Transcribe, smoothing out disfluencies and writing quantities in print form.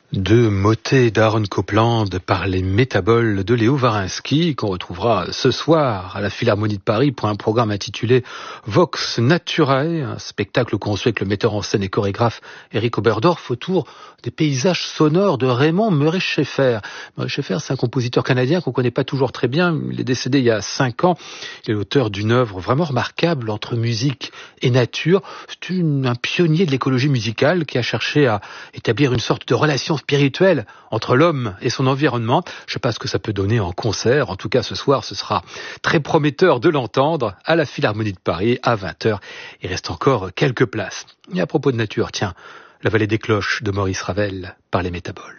Deux motets d'Aaron Copland par les Métaboles de Léo Varinsky qu'on retrouvera ce soir à la Philharmonie de Paris pour un programme intitulé Vox Naturae, un spectacle conçu avec le metteur en scène et chorégraphe Eric Oberdorf autour des paysages sonores de Raymond Murray Schaeffer. Murray Schaeffer, c'est un compositeur canadien qu'on connaît pas toujours très bien. Il est décédé il y a 5 ans. Il est l'auteur d'une œuvre vraiment remarquable entre musique et nature. C'est un pionnier de l'écologie musicale qui a cherché à établir une sorte de relation spirituelle entre l'homme et son environnement. Je ne sais pas ce que ça peut donner en concert. En tout cas, ce soir, ce sera très prometteur de l'entendre à la Philharmonie de Paris à 20h. Il reste encore quelques places. Et à propos de nature, tiens, La Vallée des Cloches de Maurice Ravel par les Métaboles.